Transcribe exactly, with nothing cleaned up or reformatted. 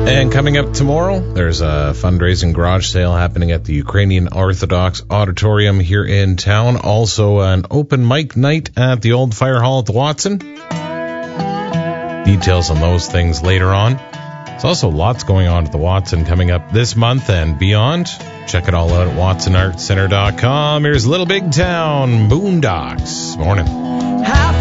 And coming up tomorrow, there's a fundraising garage sale happening at the Ukrainian Orthodox Auditorium here in town. Also, an open mic night at the Old Fire Hall at the Watson. Details on those things later on. There's also lots going on at the Watson coming up this month and beyond. Check it all out at watson art center dot com. Here's Little Big Town Boondocks. Morning.